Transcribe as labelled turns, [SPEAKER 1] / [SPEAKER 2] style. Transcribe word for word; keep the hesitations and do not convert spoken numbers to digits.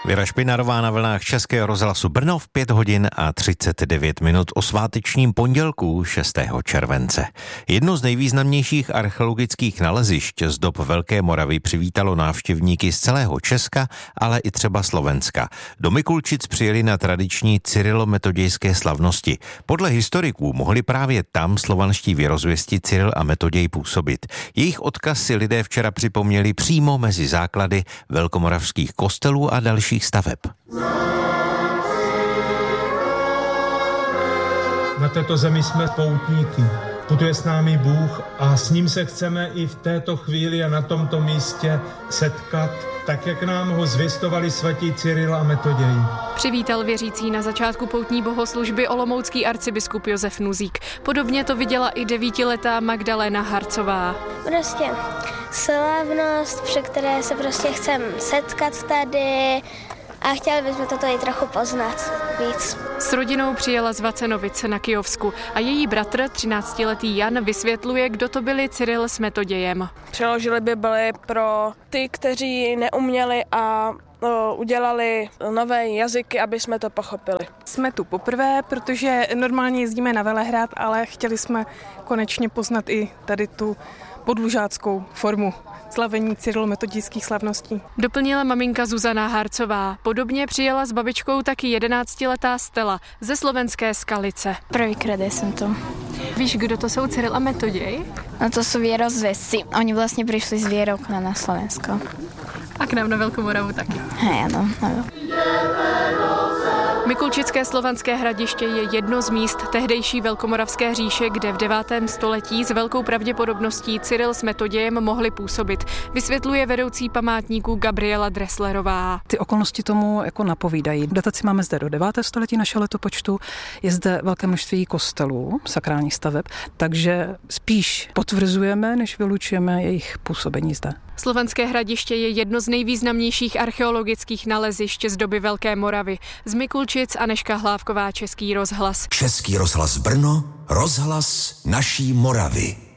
[SPEAKER 1] Věra Špinarová na vlnách Českého rozhlasu Brno v pět hodin a třicet devět minut o svátečním pondělku šestého července. Jedno z nejvýznamnějších archeologických nalezišť z dob Velké Moravy přivítalo návštěvníky z celého Česka, ale i třeba Slovenska. Do Mikulčic přijeli na tradiční cyrilometodějské slavnosti. Podle historiků mohli právě tam slovanští věrozvěsti Cyril a Metoděj působit. Jejich odkaz si lidé včera připomněli přímo mezi základy velkomoravských kostelů a dalších staveb.
[SPEAKER 2] Na této zemi jsme poutníky. Putuje s námi Bůh a s ním se chceme i v této chvíli a na tomto místě setkat, tak jak nám ho zvěstovali svatí Cyril a Metoděj.
[SPEAKER 3] Přivítal věřící na začátku poutní bohoslužby olomoucký arcibiskup Josef Nuzík. Podobně to viděla i devítiletá Magdalena Harcová.
[SPEAKER 4] Prostě slavnost, při které se prostě chceme setkat tady a chtěli bychom to tady trochu poznat víc.
[SPEAKER 3] S rodinou přijela z Vacenovic na Kyjovsku a její bratr, třináctiletý Jan, vysvětluje, kdo to byli Cyril s Metodějem.
[SPEAKER 5] Přeložili Bibli pro ty, kteří neuměli a no, udělali nové jazyky, aby jsme to pochopili.
[SPEAKER 6] Jsme tu poprvé, protože normálně jezdíme na Velehrad, ale chtěli jsme konečně poznat i tady tu podlužáckou formu slavení cyrilometodějských slavností.
[SPEAKER 3] Doplnila maminka Zuzana Harcová. Podobně přijela s babičkou taky jedenáctiletá Stella ze slovenské Skalice.
[SPEAKER 7] Prvýkrát jsem to.
[SPEAKER 3] Víš, kdo to jsou Cyril a Metoděj?
[SPEAKER 7] No to jsou věrozvědci. Oni vlastně přišli z Vierou k nám na Slovensko.
[SPEAKER 3] A k nám na Velkou Moravu taky.
[SPEAKER 7] Hej, ano, ano.
[SPEAKER 3] Mikulčické slovanské hradiště je jedno z míst tehdejší velkomoravské říše, kde v devátém století s velkou pravděpodobností Cyril s Metodějem mohli působit, vysvětluje vedoucí památníků Gabriela Dresslerová.
[SPEAKER 8] Ty okolnosti tomu jako napovídají. Dataci máme zde do devátého století našeho letopočtu, je zde velké množství kostelů, sakrálních staveb, takže spíš potvrzujeme, než vylučujeme jejich působení zde.
[SPEAKER 3] Slovanské hradiště je jedno z nejvýznamnějších archeologických nalezišť z doby Velké Moravy. Z Mikulčic Anežka Hlávková, Český rozhlas.
[SPEAKER 9] Český rozhlas Brno, rozhlas naší Moravy.